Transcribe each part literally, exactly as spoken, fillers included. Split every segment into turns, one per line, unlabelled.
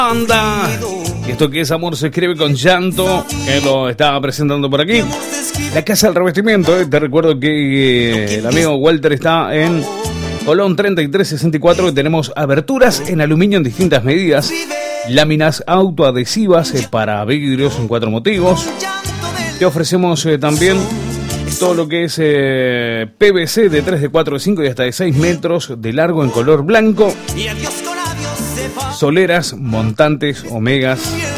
Anda. Esto que es amor se escribe con llanto, que lo estaba presentando por aquí. La Casa del Revestimiento, eh. Te recuerdo que eh, el amigo Walter está en Colón treinta y tres sesenta y cuatro y tenemos aberturas en aluminio en distintas medidas, láminas autoadhesivas eh, para vidrios en cuatro motivos. Te ofrecemos eh, también todo lo que es eh, P V C de tres, de cuatro, de cinco y hasta de seis metros de largo en color blanco. Soleras, montantes, omegas.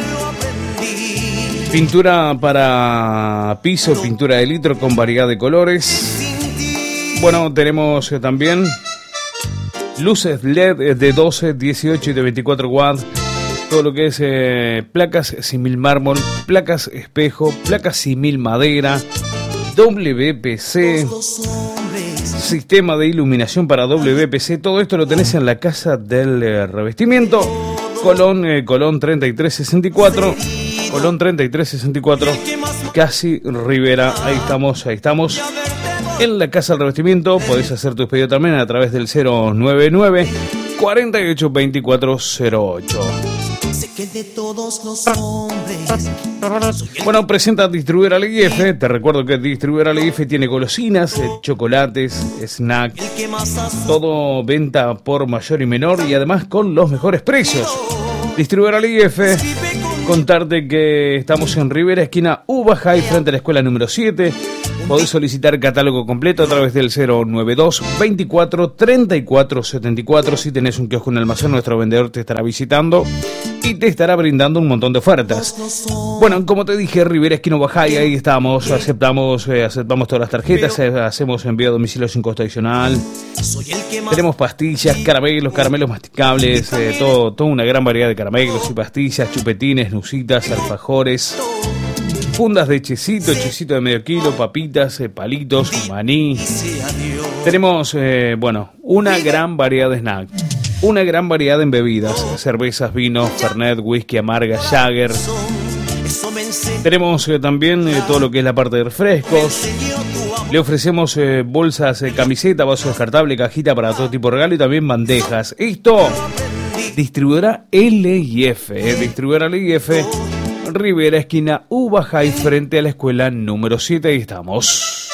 Pintura para piso, pintura de litro con variedad de colores. Bueno, tenemos eh, también luces L E D de doce, dieciocho y de veinticuatro watts. Todo lo que es eh, placas simil mármol, placas espejo, placas simil madera, W P C, sistema de iluminación para W P C. Todo esto lo tenés en la Casa del eh, Revestimiento. Colón, eh, Colón treinta y tres sesenta y cuatro. Colón treinta y tres sesenta y cuatro. Casi Rivera. Ahí estamos, ahí estamos. En la Casa del Revestimiento podés hacer tu pedido también a través del cero nueve nueve, cuarenta y ocho, veinticuatro cero ocho. Bueno, presenta Distribuidora L I F. Te recuerdo que Distribuidora L I F tiene golosinas, chocolates, snack, todo venta por mayor y menor y además con los mejores precios. Distribuidora L I F. Contarte que estamos en Rivera, esquina Uva High, frente a la escuela número siete. Podés solicitar catálogo completo a través del cero nueve dos, veinticuatro, treinta y cuatro setenta y cuatro. Si tenés un kiosco en almacén, nuestro vendedor te estará visitando y te estará brindando un montón de ofertas. Bueno, como te dije, Rivera, esquina Uva High, ahí estamos, aceptamos, eh, aceptamos todas las tarjetas, eh, hacemos envío a domicilio sin costo adicional. Tenemos pastillas, caramelos, caramelos masticables, eh, todo, toda una gran variedad de caramelos y pastillas, chupetines, nusitas, alfajores, fundas de chesito, chesito de medio kilo, papitas, eh, palitos, maní. Tenemos, eh, bueno, una gran variedad de snacks, una gran variedad en bebidas, cervezas, vinos, fernet, whisky, amarga, Jagger. Tenemos eh, también eh, todo lo que es la parte de refrescos. Le ofrecemos eh, bolsas, eh, camiseta, vaso descartable, cajita para todo tipo de regalo y también bandejas. Esto, Distribuidora L I F, eh, Distribuidora L I F, Rivera, esquina Uva High, frente a la escuela número siete. Ahí estamos.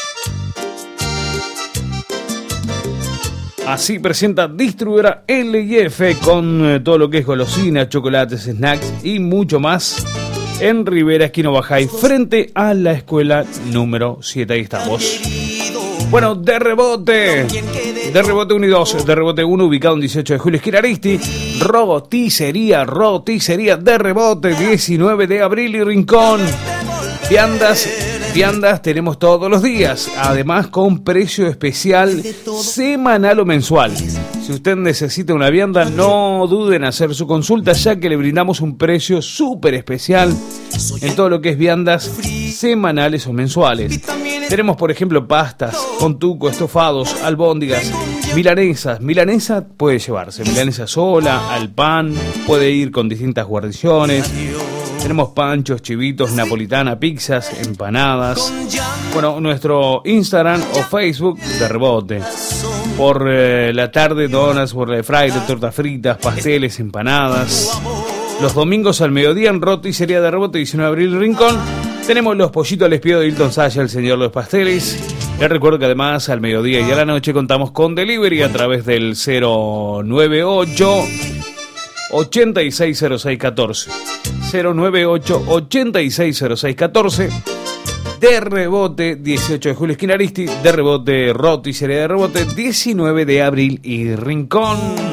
Así presenta Distribuidora L I F con eh, todo lo que es golosinas, chocolates, snacks y mucho más. En Rivera, esquina Uva High, frente a la escuela número siete. Ahí estamos. Bueno, de rebote. De rebote uno y dos. De rebote uno, ubicado en dieciocho de julio, esquina Aristi. Roticería, roticería de rebote, diecinueve de abril y Rincón. Viandas, viandas tenemos todos los días. Además, con precio especial semanal o mensual. Si usted necesita una vianda, no duden en hacer su consulta, ya que le brindamos un precio súper especial en todo lo que es viandas semanales o mensuales. Tenemos, por ejemplo, pastas con tuco, estofados, albóndigas, milanesas. Milanesa puede llevarse, milanesa sola, al pan, puede ir con distintas guarniciones. Tenemos panchos, chivitos, napolitana, pizzas, empanadas. Bueno, nuestro Instagram o Facebook de rebote. Por eh, la tarde, donas, por de fraile, tortas fritas, pasteles, empanadas. Los domingos al mediodía en Roticería de Rebote, diecinueve de abril, Rincón. Tenemos los pollitos al espiedo de Hilton Saya, el señor de los pasteles. Les recuerdo que además al mediodía y a la noche contamos con delivery a través del cero nueve ocho, ochenta y seis cero seis catorce. cero nueve ocho, ochenta y seis cero seis catorce. De Rebote, dieciocho de julio, esquina Aristi. De Rebote, Roticería de Rebote, diecinueve de abril y Rincón.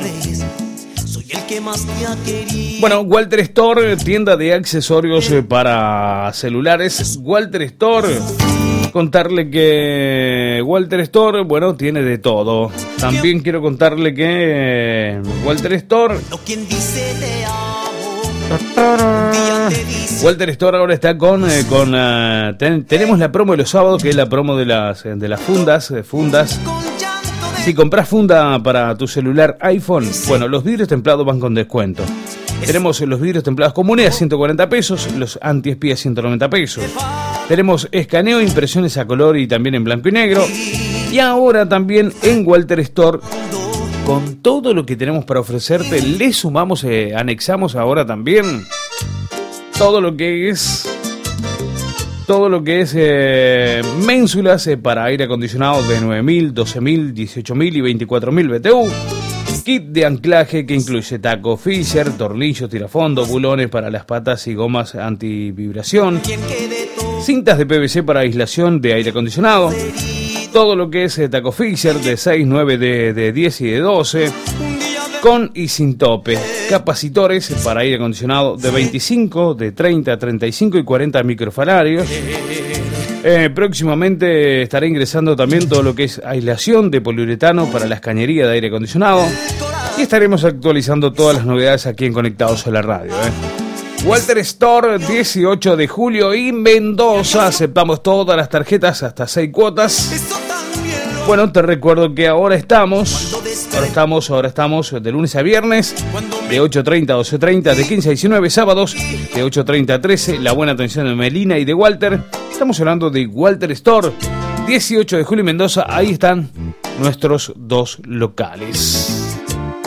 Bueno, Walter Store, tienda de accesorios para celulares. Walter Store, contarle que Walter Store, bueno, tiene de todo. También quiero contarle que Walter Store, Walter Store ahora está con, eh, con uh, ten, tenemos la promo de los sábados, que es la promo de las de las fundas, de fundas. Si compras funda para tu celular iPhone, bueno, los vidrios templados van con descuento. Tenemos los vidrios templados comunes a ciento cuarenta pesos, los antiespías ciento noventa pesos. Tenemos escaneo, impresiones a color y también en blanco y negro. Y ahora también en Walter Store con todo lo que tenemos para ofrecerte, le sumamos, eh, anexamos ahora también todo lo que es todo lo que es eh, ménsulas eh, para aire acondicionado de nueve mil, doce mil, dieciocho mil y veinticuatro mil B T U. Kit de anclaje que incluye taco Fisher, tornillos, tirafondo, bulones para las patas y gomas antivibración, cintas de P V C para aislación de aire acondicionado, todo lo que es eh, taco Fisher de seis, nueve, de, de diez y de doce, con y sin tope, capacitores para aire acondicionado de veinticinco, de treinta, treinta y cinco y cuarenta microfaradios. Eh, próximamente estaré ingresando también todo lo que es aislación de poliuretano para las cañerías de aire acondicionado y estaremos actualizando todas las novedades aquí en Conectados a la Radio. Eh. Walter Store, dieciocho de julio y Mendoza, aceptamos todas las tarjetas hasta seis cuotas. Bueno, te recuerdo que ahora estamos, ahora estamos, ahora estamos de lunes a viernes, de ocho treinta a doce treinta, de quince a diecinueve, sábados, de ocho treinta a trece, la buena atención de Melina y de Walter. Estamos hablando de Walter Store, dieciocho de julio y Mendoza, ahí están nuestros dos locales.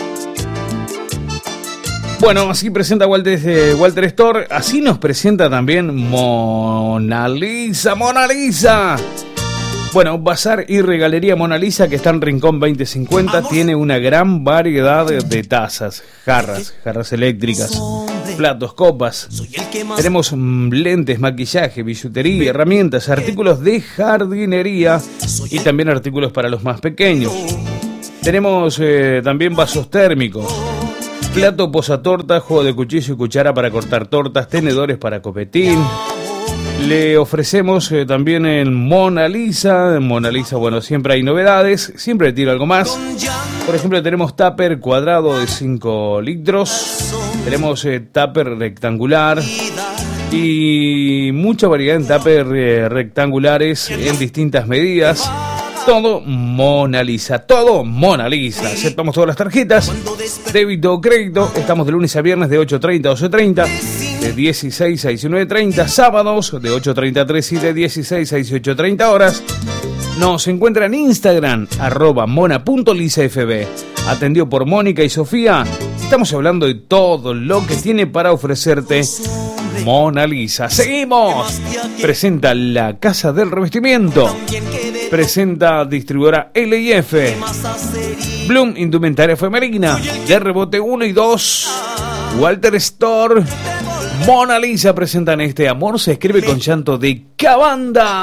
Bueno, así presenta Walter, eh, Walter Store, así nos presenta también Mona Lisa, Mona Lisa. Bueno, Bazar y Regalería Mona Lisa, que está en Rincón veinte cincuenta, tiene una gran variedad de tazas, jarras, jarras eléctricas, platos, copas. Tenemos mm, lentes, maquillaje, billutería, herramientas, artículos de jardinería y también artículos para los más pequeños. Tenemos eh, también vasos térmicos, plato posatorta, juego de cuchillo y cuchara para cortar tortas, tenedores para copetín. Le ofrecemos eh, también en Mona Lisa. En Mona Lisa, bueno, siempre hay novedades, siempre tiro algo más. Por ejemplo, tenemos tupper cuadrado de cinco litros. Tenemos eh, tupper rectangular. Y mucha variedad en tupper eh, rectangulares en distintas medidas. Todo Mona Lisa, todo Mona Lisa. Aceptamos todas las tarjetas, débito o crédito. Estamos de lunes a viernes de ocho treinta a doce treinta, de dieciséis a diecinueve treinta, sábados de ocho treinta a tres y de dieciséis a dieciocho treinta horas. Nos encuentra en Instagram, arroba mona.lisafb. Atendido por Mónica y Sofía. Estamos hablando de todo lo que tiene para ofrecerte Mona Lisa. Seguimos. Presenta la Casa del Revestimiento. Presenta distribuidora L I F. Bloom, indumentaria femenina. De rebote uno y dos. Walter Store. Mona Lisa presentan este Amor se escribe con llanto de Cabanda.